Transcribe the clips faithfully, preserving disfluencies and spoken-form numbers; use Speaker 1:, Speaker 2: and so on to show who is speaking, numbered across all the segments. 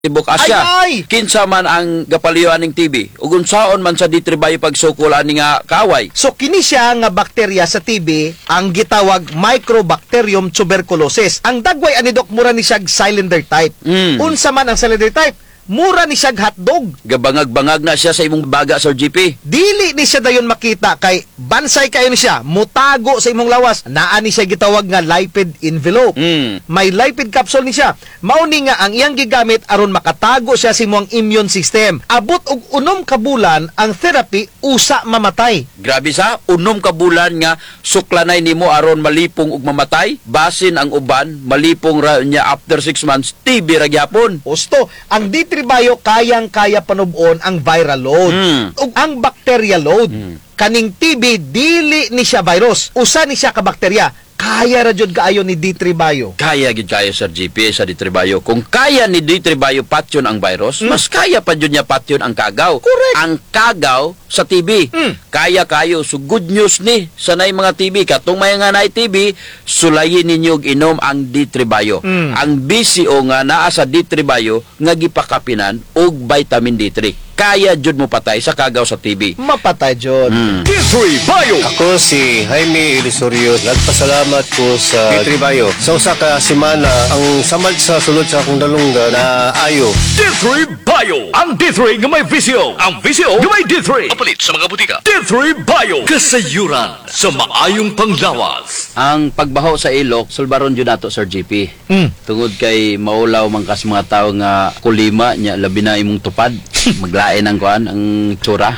Speaker 1: Tibok Asya.
Speaker 2: Ay, ay!
Speaker 1: Kinsa man ang gapaliyuan ning T B. Ug unsaon man sa ditribayo pagsukol ani nga kaaway.
Speaker 2: So kini siya nga bakterya sa T B ang gitawag Microbacterium tuberculosis. Ang dagway ani dok mura ni siya cylinder type.
Speaker 1: Mm.
Speaker 2: Unsa man ang cylinder type? Mura ni siya hotdog.
Speaker 1: Gabangag-bangag na siya sa imong baga, Sir G P.
Speaker 2: Dili ni siya dayon makita kay bansay kayo ni siya, mutago sa imong lawas. Naa ni siya gitawag nga lipid envelope.
Speaker 1: Mm.
Speaker 2: May lipid capsule ni siya. Mao ni nga ang iyang gigamit aron makatago siya sa imong immune system. Abot og unom ka bulan ang therapy usa mamatay.
Speaker 1: Grabe sa unom ka bulan nga suklanay nimo aron malipong ug mamatay. Basin ang uban malipong ra niya after six months T B ra gyapon.
Speaker 2: Usto, ang ditribayo kayang-kaya panubon ang viral load.
Speaker 1: Mm.
Speaker 2: Ug ang bacterial load.
Speaker 1: Mm.
Speaker 2: Kaning T B dili ni siya virus, usa ni siya ka bakterya. Kaya ra jud kaayo ni ditribayo.
Speaker 1: Kaya gid kayo, Sir G P, sa ditribayo. Kung kaya ni ditribayo patyon ang virus,
Speaker 2: Mm.
Speaker 1: mas kaya pa jud niya patyon ang kagaw.
Speaker 2: Correct.
Speaker 1: Ang kagaw sa T B.
Speaker 2: Mm.
Speaker 1: Kaya kayo. So good news ni sanay mga T B. Katong may nga na T B, sulayin ninyo og inom ang ditribayo.
Speaker 2: Mm.
Speaker 1: Ang B C O nga naa sa ditribayo nga gipakapinan og vitamin D three. Kaya jud mo patay sa kagaw sa T B.
Speaker 2: Mapatay jud.
Speaker 1: Mm.
Speaker 3: Ditribayo. Ako si Jaime Ilisorio. Nagpasalamat ko sa Ditribayo. Sa usa ka semana, ang samad sa sulod sa akong dalungga na ayo.
Speaker 4: Ditribayo. Ang D three nga may visyo. Ang visyo nga may D three. Papalit sa mga butika. Ditribayo. Kasayuran sa maayong panglawas.
Speaker 1: Ang pagbaho sa ilok, sulbaron jud nato, Sir G P.
Speaker 2: Mm.
Speaker 1: Tungod kay maulaw man kas mga tao nga kulima nya labi na imong tupad. Maglain ang kuan ang tsura.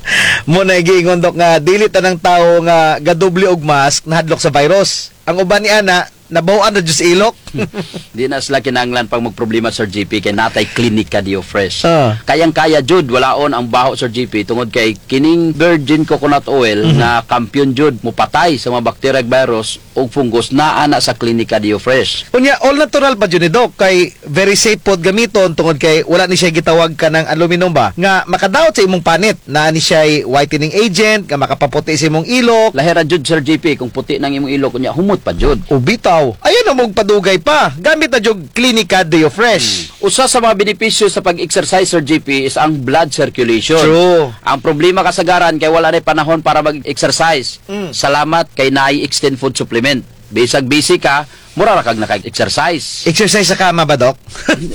Speaker 2: Mo na giingon dok nga dili tanang tawo nga gadoble og mask nahadlok sa virus. Ang uban ni ana nabaw-an na jud sa ilok.
Speaker 1: Di na sila kinahanglan pag magproblema, Sir G P, kay natay klinika diyo fresh.
Speaker 2: Ah.
Speaker 1: Kayang-kaya jud walaon ang baho, Sir G P, tungod kay kining virgin coconut oil
Speaker 2: Mhm.
Speaker 1: na kampiyon jud mupatay sa mga bacteria ug virus ug fungus naa na sa klinika diyo fresh.
Speaker 2: Unya all natural pa jud ni dok kay very safe pod gamiton tungod kay wala ni siya gitawag ka ng aluminum ba nga makadaot sa imong panit na ni siya whitening agent nga makapaputi sa imong ilok.
Speaker 1: Lahira jud, Sir G P, kung puti nang imong ilok unya humot pa jud.
Speaker 2: Ubitaw. Ayan na mong padugay pa. Gamit na jog Clinica Deo Fresh.
Speaker 1: Usa sa mga benepisyo sa pag-exercise, Sir G P, is ang blood circulation.
Speaker 2: True.
Speaker 1: Ang problema kasagaran kay wala na panahon para mag-exercise.
Speaker 2: Mm.
Speaker 1: Salamat kay naay extend food supplement. Bisag busy ka, mura ra kag naka-exercise.
Speaker 2: Exercise sa kama ba, Dok?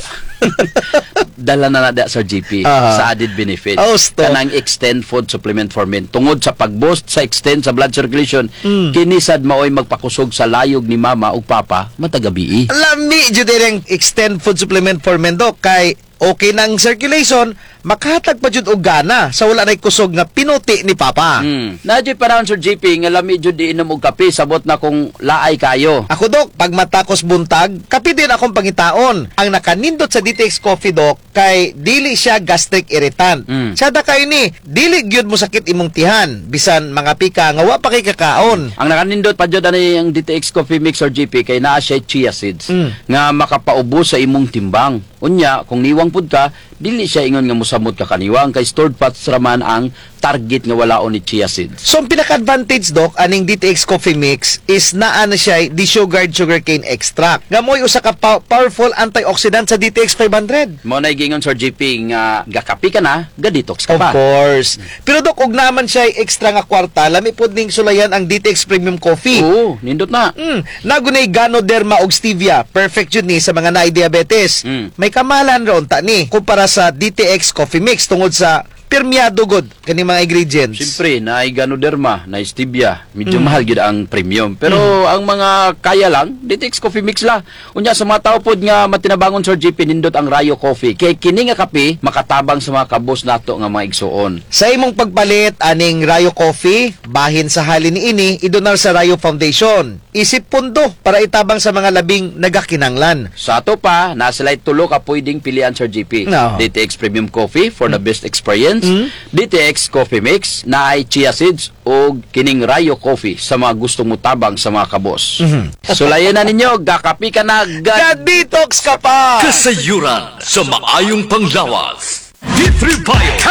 Speaker 1: Dala na na Sir G P
Speaker 2: Aha.
Speaker 1: sa added benefit.
Speaker 2: Oh, stop.
Speaker 1: Kanang extend food supplement for men. Tungod sa pag-boost sa extend sa blood circulation,
Speaker 2: Mm.
Speaker 1: kinisad maoy magpakusog sa layog ni mama ug papa matagabi.
Speaker 2: Lami jud ang extend food supplement for men, Dok. Kay okay nang circulation, makahatag pa jud og gana sa wala nay kusog nga pinuti ni Papa.
Speaker 1: Hmm. Nadyo panahon, Sir G P, nga lami jud di inom og kape, sabot na kung laay kayo.
Speaker 2: Ako, Dok, pag matakos buntag, kapi din akong pangitaon. Ang nakanindot sa D T X Coffee, Dok, kay dili siya gastric irritant.
Speaker 1: Mm.
Speaker 2: Sada kayo ni, dili gyud mo sakit imong tihan. Bisan mga pika nga wa pa kay kakaon.
Speaker 1: Ang nakanindot pa jud ani ang D T X Coffee Mix, Sir G P, kay naa siya chia seeds
Speaker 2: Mm.
Speaker 1: nga makapaubos sa imong timbang. Unya, kung niwang pud ka, dili siya ingon nga mosamot ka kaniwang kay stored fats raman ang target nga walaon ni chia seeds.
Speaker 2: So, ang pinaka-advantage, Dok, aning D T X Coffee Mix is naa na siya desugared sugarcane extract. Nga mo'y usa ka pa- powerful antioxidant sa D T X five hundred.
Speaker 1: Mo na gingon, Sir G P, nga gakapi ka na, ga-detox ka
Speaker 2: Of
Speaker 1: pa.
Speaker 2: course. Pero, Dok, og naman siya extra nga kwarta, lami pod ning sulayan ang D T X Premium Coffee.
Speaker 1: Oo, nindot na.
Speaker 2: Mm, nagunay Ganoderma og stevia. Perfect yun ni sa mga naay diabetes.
Speaker 1: Mm.
Speaker 2: May kamalan ron ta ni kumpara sa D T X Coffee Mix tungod sa permeado good kani mga ingredients.
Speaker 1: Siyempre, na Ganoderma, na stevia, medyo
Speaker 2: Mm.
Speaker 1: mahal gid ang premium. Pero ang mga kaya lang, D T X Coffee Mix la. Unya sa mga tao pod nga matinabangon, Sir G P, nindot ang Rayo Coffee. Kay kini nga kape makatabang sa mga kabos nato nga mga igsuon.
Speaker 2: Sa imong pagpalit aning Rayo Coffee, bahin sa halin ni ini idonar sa Rayo Foundation. Isip pundo para itabang sa mga labing nagakinanglan.
Speaker 1: Sa ato pa, nasilay tulo ka pwedeng pilian, Sir G P.
Speaker 2: No.
Speaker 1: D T X Premium Coffee for the best experience.
Speaker 2: Mm.
Speaker 1: D T X Coffee Mix na ay chia seeds o kining Rayo Coffee sa mga gustong mutabang sa mga kabos.
Speaker 2: Mhm.
Speaker 1: Sulayan na ninyo, gakapi ka na, gad...
Speaker 2: Ga-detox ka pa!
Speaker 4: Kasayuran sa maayong panglawas. D three Bio Health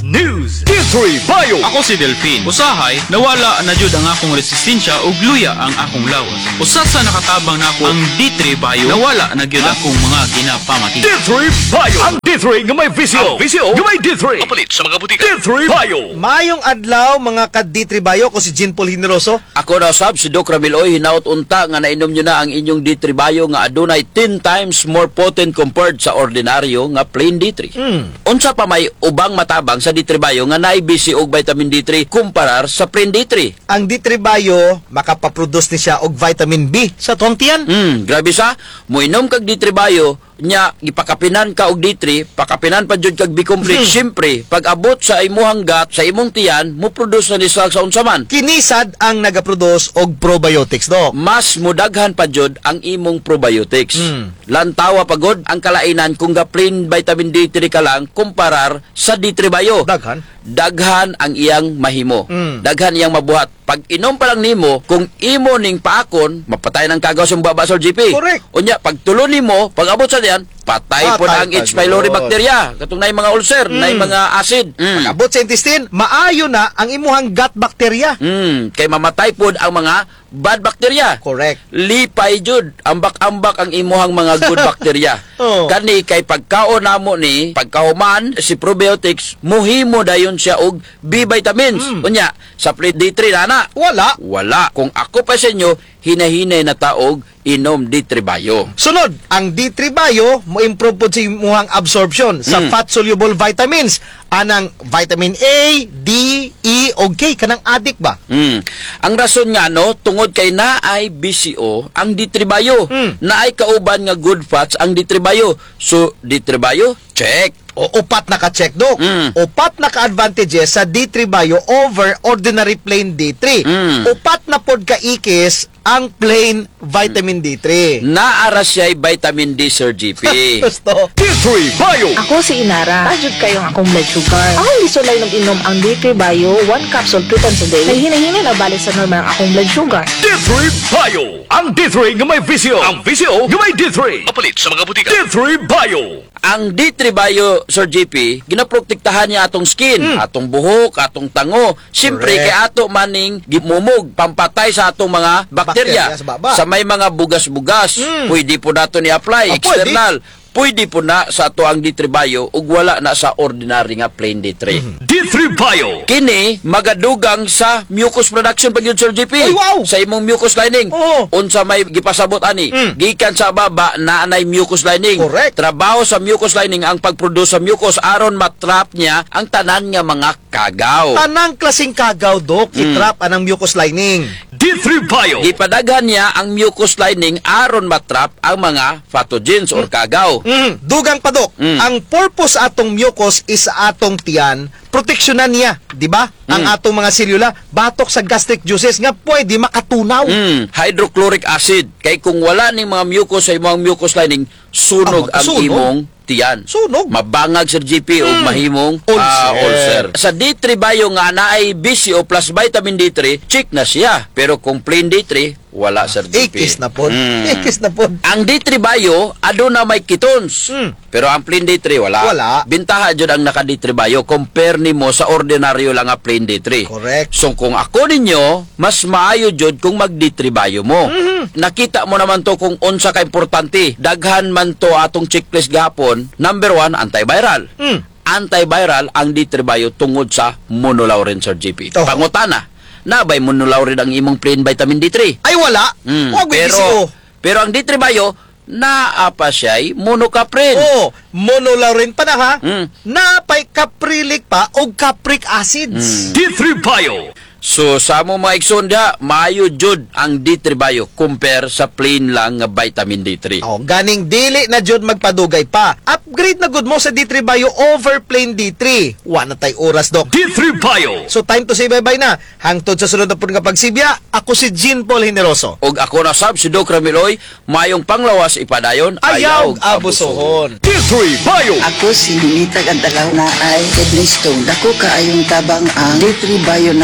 Speaker 4: News. D three Bio.
Speaker 5: Ako si Delphine. Usahay, nawala na jud ang akong resistensya ug luya ang akong lawas. Usa sa nakatabang nako ang D three Bio, nawala na gyud akong mga ginapamati.
Speaker 4: D three Bio. Ang D three nga may visyo. Ang visyo nga may D three. Kapalit sa mga butika. D three Bio.
Speaker 2: Mayong adlaw mga ka-D three Bayo ko si Jean Paul Generoso.
Speaker 1: Ako na sab si Doc Ramiloy, hinaut unta nga nainom nyo na ang inyong D three Bio nga adunay ten times more potent compared sa ordinaryo nga plain D three.
Speaker 2: Mm.
Speaker 1: Unsa pa may ubang matabang sa D three Bio nga naay B C og vitamin D three kumparar sa plain D three.
Speaker 2: Ang D three Bayo makapaproduce ni siya og vitamin B sa tuwang tiyan.
Speaker 1: Hmm, grabe sa. Muinom kag D three Bio, nya gipakapinan ka og D three, pakapinan pa jud kag B-complex.
Speaker 2: Hmm.
Speaker 1: Siyempre, pag abot sa imong gat, sa imong tiyan, mo produce na ni sa sa unsa man.
Speaker 2: Kinisad ang nagaproduce og probiotics do.
Speaker 1: Mas mudaghan pa jud ang imong probiotics.
Speaker 2: Mm.
Speaker 1: Lantawa pagod ang kalainan kung ga plain vitamin D three ka lang kumparar sa D three Bio.
Speaker 2: Daghan.
Speaker 1: Daghan ang iyang mahimo.
Speaker 2: Mm.
Speaker 1: Daghan iyang mabuhat. Pag inom pa lang nimo, kung imo ning paakon, mapatay ng kagaw sa baba sa G P.
Speaker 2: Correct.
Speaker 1: Unya, pag tulo nimo, pag abot sa diyan, patay po
Speaker 2: Patay
Speaker 1: ang
Speaker 2: pa
Speaker 1: H. pylori
Speaker 2: yun.
Speaker 1: bacteria. Katong nay mga ulcer, nay mga acid. Mm.
Speaker 2: Abot sa intestine, maayo na ang imuhang gut bacteria.
Speaker 1: Mm, kay mamatay pod ang mga bad bacteria.
Speaker 2: Correct.
Speaker 1: Lipay jud, ambak-ambak ang imuhang mga good bacteria.
Speaker 2: Oh.
Speaker 1: Kani kay pagkaon namo ni, pagkahuman si probiotics, muhimo dayon siya og B vitamins.
Speaker 2: Mm.
Speaker 1: Unya, sa plain D three na
Speaker 2: Wala.
Speaker 1: wala. Kung ako pa sa inyo, hinahinay na taog inom D three Bio.
Speaker 2: Sunod, ang D three Bio mo improve pod sa imuhang absorption sa
Speaker 1: Mm.
Speaker 2: fat-soluble vitamins. Anang vitamin A, D, E, o K. Kanang adik ba?
Speaker 1: Mm. Ang rason nga no, tungod kay naay B C O ang D three Bio.
Speaker 2: Mm.
Speaker 1: Naay kauban nga good fats ang D three Bio. So D three Bio, check.
Speaker 2: O upat na ka-check, Dok.
Speaker 1: Mm.
Speaker 2: Upat na ka-advantages sa D three Bio over ordinary plain D three.
Speaker 1: Mm.
Speaker 2: Upat na pod ka-ikis ang plain vitamin D three.
Speaker 1: Naara siya'y vitamin D, Sir G P.
Speaker 2: Gusto.
Speaker 4: D three Bio.
Speaker 6: Ako si Inara. Tajud kayong akong blood sugar. Ako lisulay nung inom ang D three Bio, one capsule two times a day. Kay hinahinay na balik sa normal ang akong blood sugar.
Speaker 4: D three Bio. Ang D three nga may visyo. Ang visyo nga may D three. Kapalit sa mga butika. D three Bio.
Speaker 1: Ang D three Bio, Sir G P, ginaprotektahan niya atong skin, atong buhok, atong tango. Siyempre,
Speaker 2: Correct.
Speaker 1: kay ato maning gimumog, pampatay sa atong mga bakterya.
Speaker 2: Bakterya sa baba.
Speaker 1: Sa may mga bugas-bugas,
Speaker 2: Mm.
Speaker 1: pwede po nato ni-apply,
Speaker 2: Ah,
Speaker 1: external. Pwede po na sa ato ang D three Bio, ug wala na sa ordinary nga plain D three.
Speaker 4: D three Bio.
Speaker 1: Kini magadugang sa mucus production pag yun, Sir G P.
Speaker 2: Ay, wow!
Speaker 1: Sa imong mucus lining.
Speaker 2: Oo.
Speaker 1: Unsa may gipasabot ani?
Speaker 2: Mm.
Speaker 1: Gikan sa baba na anay mucus lining.
Speaker 2: Correct.
Speaker 1: Trabaho sa mucus lining ang pagproduce sa mucus aron matrap niya ang tanan nga mga kagaw.
Speaker 2: Tanang klaseng kagaw, Dok. Itrap anang mucus lining.
Speaker 4: D three Bio.
Speaker 1: Ipadaghan niya ang mucus lining aron matrap ang mga pathogens or kagaw.
Speaker 2: Mm. Dugang pa, Dok.
Speaker 1: Mm.
Speaker 2: Ang purpose atong mucus is sa atong tiyan, proteksyonan niya, di ba? Ang
Speaker 1: Mm.
Speaker 2: atong mga selula, batok sa gastric juices nga pwede makatunaw.
Speaker 1: Mm, hydrochloric acid. Kay kung wala ning mga mucus sa imong mucus lining, sunog
Speaker 2: Ah,
Speaker 1: ang
Speaker 2: magkasunog?
Speaker 1: imong tiyan.
Speaker 2: Sunog.
Speaker 1: Mabangag, Sir G P, o
Speaker 2: Mm.
Speaker 1: mahimong
Speaker 2: Ulcer.
Speaker 1: ah, ulcer. Sa D three Bio nga naay B C O plus vitamin D three, check na siya. Pero kung plain D three, wala, Sir G P.
Speaker 2: Ikis na pod.
Speaker 1: Mm.
Speaker 2: Ikis na pod.
Speaker 1: Ang D three Bio, aduna may ketones.
Speaker 2: Mm.
Speaker 1: Pero ang plain D three, wala.
Speaker 2: Wala.
Speaker 1: Bintaha dyan ang naka D three Bio. Compare nimo sa ordinaryo lang nga plain D three.
Speaker 2: Correct.
Speaker 1: So kung ako ninyo, mas maayo jud kung mag D three Bio mo.
Speaker 2: Mm-hmm.
Speaker 1: Nakita mo naman to kung unsa ka importante. Daghan man to atong checklist gahapon. Number one, antiviral.
Speaker 2: Mm.
Speaker 1: Antiviral ang D three Bio tungod sa monolaurin, Sir G P.
Speaker 2: Oh.
Speaker 1: Pangutana, nabay monolaurin ang imong plain vitamin D three?
Speaker 2: Ay, wala.
Speaker 1: Mm,
Speaker 2: Huwag may
Speaker 1: pero,
Speaker 2: B C O.
Speaker 1: pero ang D three Bio, naa pa siya'y monocaprin.
Speaker 2: Oh, monolaurin pa na ha.
Speaker 1: Mm.
Speaker 2: Napay caprilic pa o capric acids.
Speaker 4: D three Bio.
Speaker 1: So, sa mo mga igsunda, maayo jud ang D three Bio compare sa plain lang nga vitamin D three.
Speaker 2: Oh, ganing dili na jud magpadugay pa. Upgrade na gud mo sa D three Bio over plain D three. Wa na tay oras, Dok.
Speaker 4: D three Bio.
Speaker 2: So time to say bye-bye na. Hangtod sa sunod na pud nga pagsibya, ako si Jean Paul Generoso.
Speaker 1: Og ako na sab si Doc Ramiloy, mayong panglawas ipadayon,
Speaker 2: Ayaw abusohon.
Speaker 4: D three Bio.
Speaker 7: Ako si Ninita Gandalaw na ay kidney stone. Dako kaayong tabang ang D three Bio nako.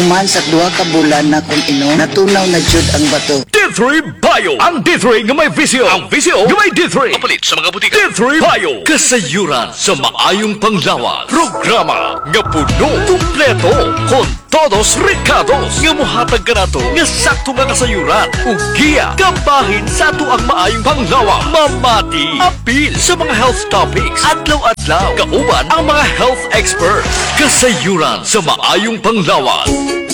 Speaker 7: Human sa duha ka bulan na kung inom, natunaw na jud ang bato.
Speaker 4: D three Bio. Ang D three nga may visyo. Ang visyo nga may D three. Kapalit sa mga butika. D three Bio. Kasayuran sa maayong panglawas. Programa nga puno, kumpleto, kon todos ricados nga mohatag ka nato nga sakto nga kasayuran. Ug giya kabahin sa ato ang maayong panglawas. Mamati. Apil sa mga health topics. Adlaw-adlaw. Kauban ang mga health experts. Kasayuran sa maayong panglawas.